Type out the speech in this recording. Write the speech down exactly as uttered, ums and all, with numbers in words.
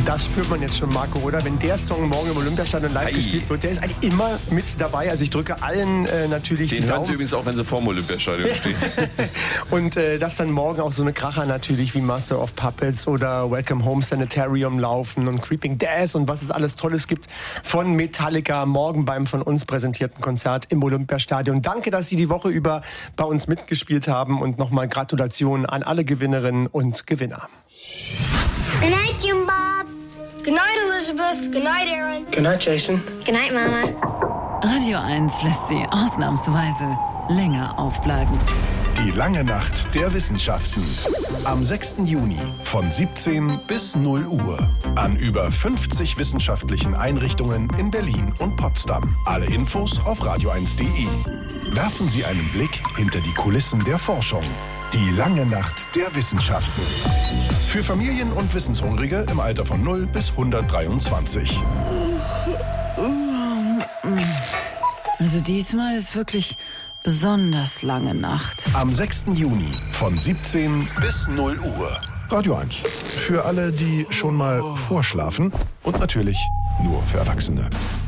Das spürt man jetzt schon, Marco, oder? Wenn der Song morgen im Olympiastadion live Ei. gespielt wird, der ist eigentlich immer mit dabei. Also ich drücke allen äh, natürlich Den die hören Sie Daumen. übrigens auch, wenn Sie vor dem Olympiastadion stehen. Und äh, dass dann morgen auch so eine Kracher natürlich wie Master of Puppets oder Welcome Home Sanitarium laufen und Creeping Death und was es alles Tolles gibt von Metallica morgen beim von uns präsentierten Konzert im Olympiastadion. Danke, dass Sie die Woche über bei uns mitgespielt haben und nochmal Gratulation an alle Gewinnerinnen und Gewinner. Good night, Jim Bob. Good night, Elizabeth. Good night, Aaron. Good night, Jason. Good night, Mama. Radio eins lässt Sie ausnahmsweise länger aufbleiben. Die lange Nacht der Wissenschaften. Am sechsten Juni von siebzehn bis null Uhr. An über fünfzig wissenschaftlichen Einrichtungen in Berlin und Potsdam. Alle Infos auf radio eins punkt de. Werfen Sie einen Blick hinter die Kulissen der Forschung. Die lange Nacht der Wissenschaften. Für Familien und Wissenshungrige im Alter von null bis hundertdreiundzwanzig. Also diesmal ist wirklich besonders lange Nacht. Am sechsten Juni von siebzehn bis null Uhr. Radio eins. Für alle, die schon mal vorschlafen und natürlich nur für Erwachsene.